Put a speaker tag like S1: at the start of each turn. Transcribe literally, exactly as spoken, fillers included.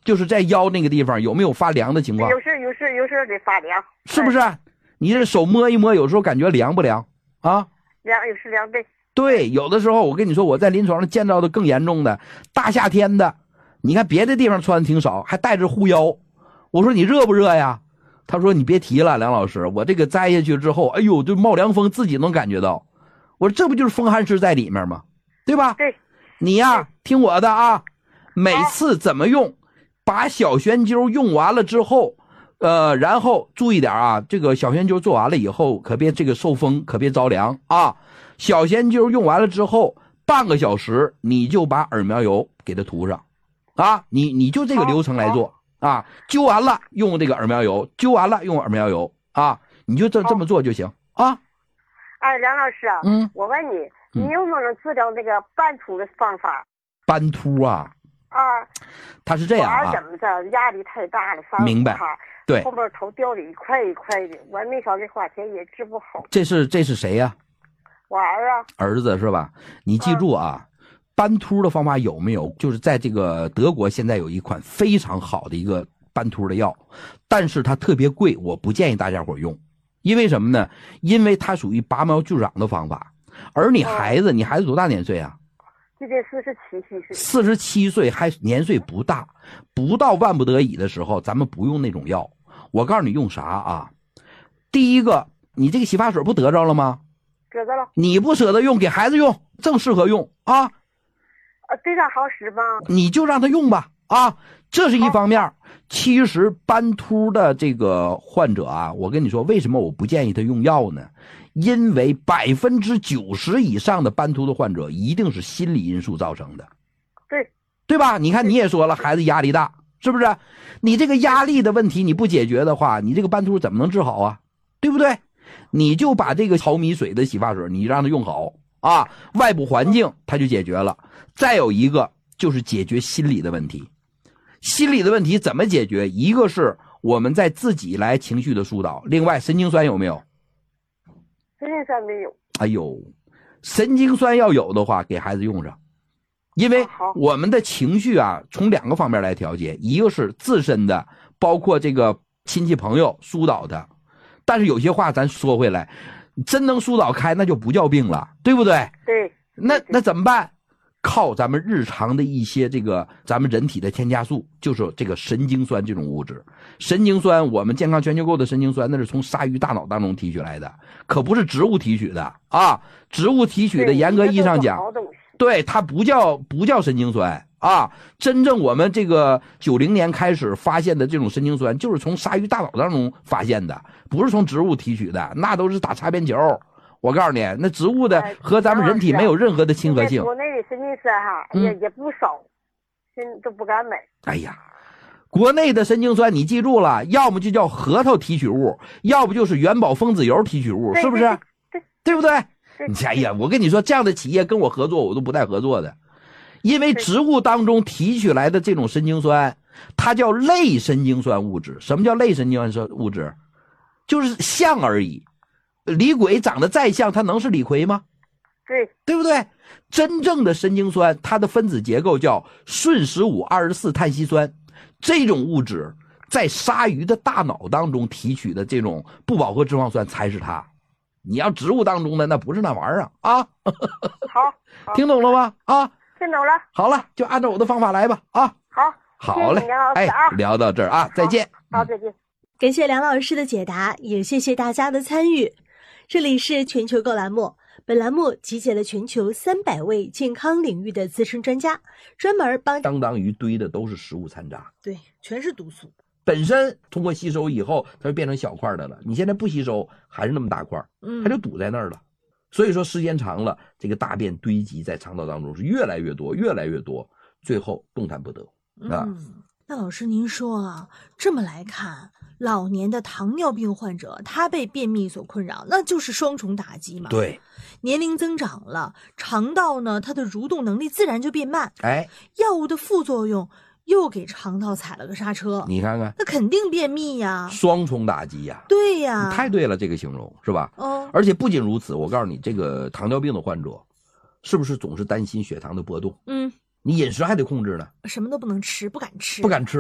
S1: 就是在腰那个地方有没有发凉的情况？
S2: 有时有时有时得发凉，
S1: 是不是？你这手摸一摸，有时候感觉凉不凉啊？
S2: 凉，有时凉对。
S1: 对，有的时候我跟你说，我在临床上见到的更严重的，大夏天的，你看别的地方穿的挺少，还带着护腰。我说你热不热呀？他说你别提了，梁老师，我这个摘下去之后，哎呦，就冒凉风，自己能感觉到。我说这不就是风寒湿在里面吗？对吧？
S2: 对。
S1: 你呀，听我的啊，每次怎么用，把小悬灸用完了之后，呃，然后注意点啊，这个小悬灸做完了以后，可别这个受风，可别着凉啊。小悬灸用完了之后，半个小时你就把耳苗油给它涂上，啊，你你就这个流程来做啊。灸完了用这个耳苗油，灸完了用耳苗油啊，你就这这么做就行啊。
S2: 哎，梁老师啊，
S1: 嗯，
S2: 我问你，你有没有治疗那个斑秃的方法？
S1: 斑秃啊？
S2: 啊，
S1: 它是这样啊，
S2: 怎么着？压力太大了，
S1: 明白？对，
S2: 后边头掉的一块一块的，我没少给花钱也治不好。
S1: 这是这是谁呀、啊？
S2: 我儿啊，
S1: 儿子是吧？你记住啊，斑秃的方法有没有？就是在这个德国现在有一款非常好的一个斑秃的药，但是它特别贵，我不建议大家伙用。因为什么呢？因为它属于拔苗助长的方法。而你孩子，你孩子多大年岁啊？
S2: 今年四十七岁。
S1: 四十七岁还年岁不大，不到万不得已的时候，咱们不用那种药。我告诉你用啥啊？第一个，你这个洗发水不得着了吗？
S2: 得着了。
S1: 你不舍得用，给孩子用，正适合用啊。
S2: 啊，对他好使吗？
S1: 你就让他用吧啊，这是一方面。其实斑秃的这个患者啊，我跟你说，为什么我不建议他用药呢？因为百分之九十以上的斑秃的患者一定是心理因素造成的。
S2: 对，
S1: 对吧？你看你也说了，孩子压力大，是不是？你这个压力的问题你不解决的话，你这个斑秃怎么能治好啊？对不对？你就把这个淘米水的洗发水你让他用好啊，外部环境它就解决了。再有一个就是解决心理的问题。心理的问题怎么解决？一个是我们在自己来情绪的疏导，另外神经酸有没有？
S2: 神经酸没有。
S1: 哎呦，神经酸要有的话给孩子用上。因为我们的情绪啊从两个方面来调节，一个是自身的，包括这个亲戚朋友疏导的。但是有些话咱说回来，真能疏导开那就不叫病了，对不对？
S2: 对。
S1: 那那怎么办？靠咱们日常的一些这个咱们人体的添加素，就是这个神经酸这种物质。神经酸，我们健康全球购的神经酸，那是从鲨鱼大脑当中提取来的，可不是植物提取的啊！植物提取的，严格意义上讲，对它不叫不叫神经酸啊。真正我们这个九零年开始发现的这种神经酸，就是从鲨鱼大脑当中发现的，不是从植物提取的，那都是打擦边球。我告诉你，那植物的和咱们人体没有任何的亲和性。
S2: 国内的神经酸哈也也不少，现在都不敢买。
S1: 哎呀，国内的神经酸你记住了，要么就叫核桃提取物，要不就是元宝分子油提取物，是不是？
S2: 对，
S1: 对不对？哎呀，我跟你说，这样的企业跟我合作，我都不带合作的，因为植物当中提取来的这种神经酸，它叫类神经酸物质。什么叫类神经酸物质？就是像而已。李鬼长得再像，它能是李逵吗？
S2: 对，
S1: 对不对？真正的神经酸，它的分子结构叫顺十五二十四碳烯酸，这种物质在鲨鱼的大脑当中提取的这种不饱和脂肪酸才是它。你要植物当中的那不是那玩意儿啊！
S2: 好，
S1: 听懂了吗？啊，
S2: 听懂了。
S1: 好了，就按照我的方法来吧。啊，
S2: 好，
S1: 好嘞，哎，聊到这儿啊，再见。
S2: 好，再见。
S3: 感谢梁老师的解答，也谢谢大家的参与。这里是全球购栏目，本栏目集结了全球三百位健康领域的资深专家，专门帮
S1: 相当于堆的都是食物残渣，
S3: 对，全是毒素。
S1: 本身通过吸收以后，它就变成小块的了。你现在不吸收，还是那么大块，它就堵在那儿了。所以说时间长了，这个大便堆积在肠道当中是越来越多，越来越多，最后动弹不得啊。
S3: 嗯，那老师您说啊，这么来看，老年的糖尿病患者他被便秘所困扰，那就是双重打击嘛。
S1: 对，
S3: 年龄增长了，肠道呢它的蠕动能力自然就变慢，
S1: 哎，
S3: 药物的副作用又给肠道踩了个刹车，
S1: 你看看，
S3: 那肯定便秘呀，
S1: 双重打击呀。
S3: 对呀，
S1: 你太对了，这个形容是吧？
S3: 哦，
S1: 而且不仅如此，我告诉你，这个糖尿病的患者，是不是总是担心血糖的波动？
S3: 嗯，
S1: 你饮食还得控制呢，
S3: 什么都不能吃，不敢吃，
S1: 不敢吃。